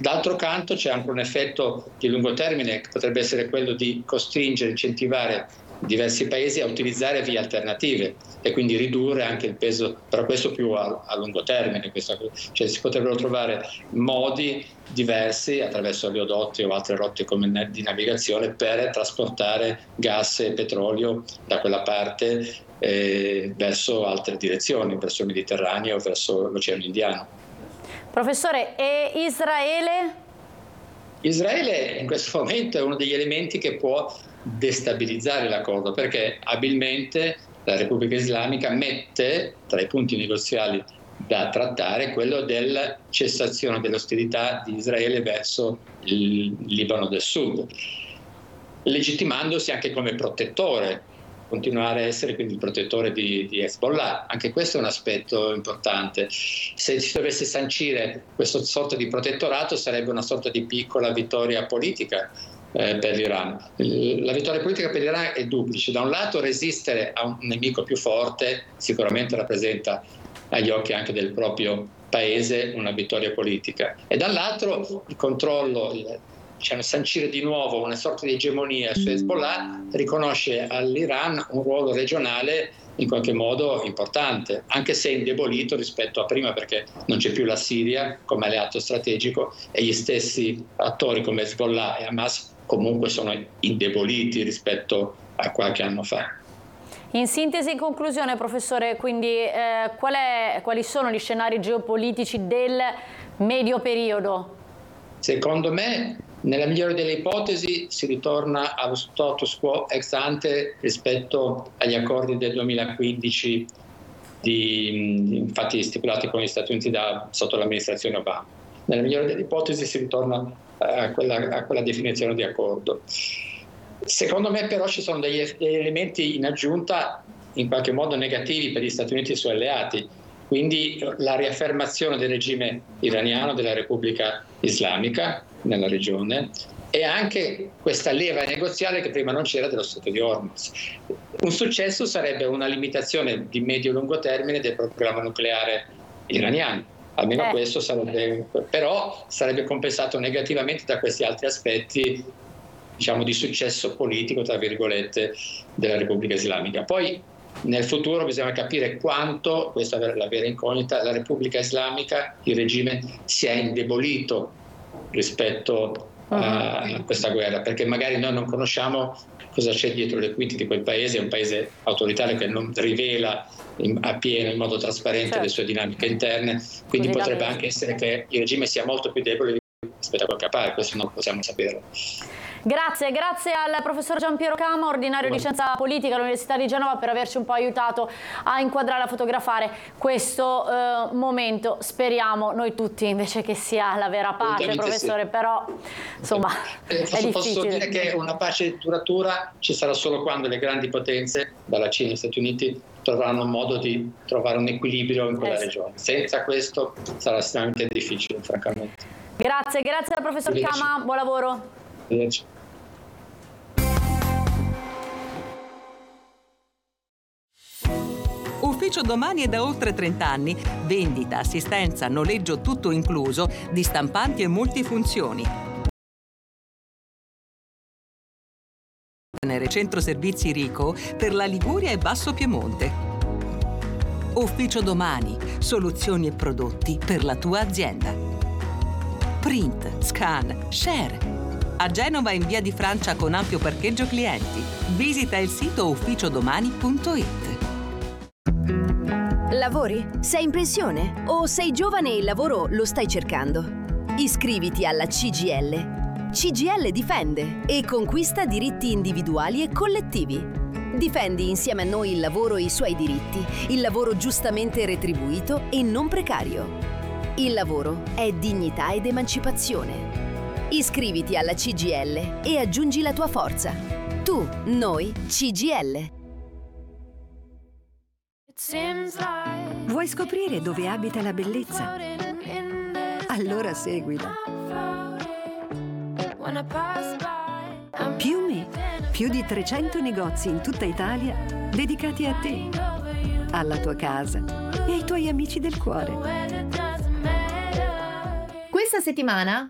D'altro canto c'è anche un effetto di lungo termine che potrebbe essere quello di costringere, incentivare diversi paesi a utilizzare vie alternative e quindi ridurre anche il peso, però questo più a lungo termine, cioè si potrebbero trovare modi diversi attraverso oleodotti o altre rotte di navigazione per trasportare gas e petrolio da quella parte verso altre direzioni, verso il Mediterraneo o verso l'Oceano Indiano. Professore, e Israele? Israele in questo momento è uno degli elementi che può destabilizzare l'accordo, perché abilmente la Repubblica Islamica mette tra i punti negoziali da trattare quello della cessazione dell'ostilità di Israele verso il Libano del Sud, legittimandosi anche come protettore, continuare a essere quindi il protettore di Hezbollah. Anche questo è un aspetto importante. Se si dovesse sancire questa sorta di protettorato sarebbe una sorta di piccola vittoria politica per l'Iran. La vittoria politica per l'Iran è duplice. Da un lato resistere a un nemico più forte sicuramente rappresenta agli occhi anche del proprio paese una vittoria politica, e dall'altro il controllo, sancire di nuovo una sorta di egemonia su Hezbollah riconosce all'Iran un ruolo regionale in qualche modo importante, anche se indebolito rispetto a prima, perché non c'è più la Siria come alleato strategico e gli stessi attori come Hezbollah e Hamas comunque sono indeboliti rispetto a qualche anno fa. In sintesi, in conclusione, professore, quindi quali sono gli scenari geopolitici del medio periodo? Secondo me, nella migliore delle ipotesi, si ritorna allo status quo ex ante rispetto agli accordi del 2015, infatti stipulati con gli Stati Uniti sotto l'amministrazione Obama. Nella migliore delle ipotesi si ritorna a quella definizione di accordo. Secondo me però ci sono degli elementi in aggiunta in qualche modo negativi per gli Stati Uniti e i suoi alleati, quindi la riaffermazione del regime iraniano, della Repubblica Islamica nella regione, e anche questa leva negoziale che prima non c'era dello Stretto di Hormuz. Un successo sarebbe una limitazione di medio-lungo termine del programma nucleare iraniano. Almeno questo sarebbe, però sarebbe compensato negativamente da questi altri aspetti, diciamo, di successo politico, tra virgolette, della Repubblica Islamica. Poi nel futuro bisogna capire quanto, questa è la vera incognita, la Repubblica Islamica, il regime, si è indebolito rispetto a questa guerra, perché magari noi non conosciamo cosa c'è dietro le quinte di quel paese. È un paese autoritario che non rivela appieno, in modo trasparente, le sue dinamiche interne, quindi potrebbe anche essere che il regime sia molto più debole rispetto a quel che appare, questo non possiamo saperlo. Grazie al professor Giampiero Cama, ordinario di Scienza Politica all'Università di Genova, per averci un po' aiutato a inquadrare, a fotografare questo momento. Speriamo noi tutti invece che sia la vera pace, professore, sì. Però insomma è difficile. Posso dire che una pace duratura ci sarà solo quando le grandi potenze, dalla Cina agli Stati Uniti, troveranno un modo di trovare un equilibrio in quella regione. Senza questo sarà estremamente difficile, francamente. Grazie al professor Cama, buon lavoro. Arrivederci. Ufficio Domani è da oltre 30 anni. Vendita, assistenza, noleggio tutto incluso di stampanti e multifunzioni. Centro servizi Rico per la Liguria e Basso Piemonte. Ufficio Domani, soluzioni e prodotti per la tua azienda. Print, scan, share. A Genova in via di Francia con ampio parcheggio clienti. Visita il sito ufficiodomani.it. Lavori? Sei in pensione? O sei giovane e il lavoro lo stai cercando? Iscriviti alla CGIL. CGIL difende e conquista diritti individuali e collettivi. Difendi insieme a noi il lavoro e i suoi diritti, il lavoro giustamente retribuito e non precario. Il lavoro è dignità ed emancipazione. Iscriviti alla CGIL e aggiungi la tua forza. Tu, noi, CGIL. Vuoi scoprire dove abita la bellezza? Allora seguila. Piumi, più di 300 negozi in tutta Italia dedicati a te, alla tua casa e ai tuoi amici del cuore. Questa settimana